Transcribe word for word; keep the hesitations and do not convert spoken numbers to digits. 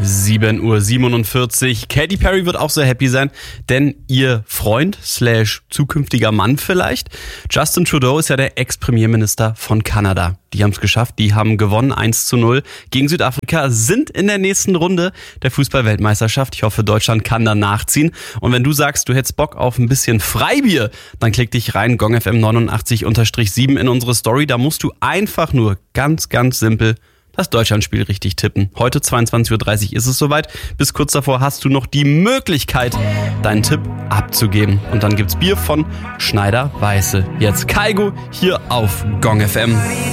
sieben Uhr siebenundvierzig. Katy Perry wird auch so happy sein, denn ihr Freund slash zukünftiger Mann vielleicht, Justin Trudeau, ist ja der Ex-Premierminister von Kanada. Die haben es geschafft, die haben gewonnen, eins zu null gegen Südafrika, sind in der nächsten Runde der Fußball-Weltmeisterschaft. Ich hoffe, Deutschland kann da nachziehen. Und wenn du sagst, du hättest Bock auf ein bisschen Freibier, dann klick dich rein, Gong F M neunundachtzig sieben in unsere Story. Da musst du einfach nur ganz, ganz simpel das Deutschlandspiel richtig tippen. Heute zweiundzwanzig Uhr dreißig ist es soweit. Bis kurz davor hast du noch die Möglichkeit, deinen Tipp abzugeben. Und dann gibt's Bier von Schneider Weiße. Jetzt Kaigo hier auf Gong F M.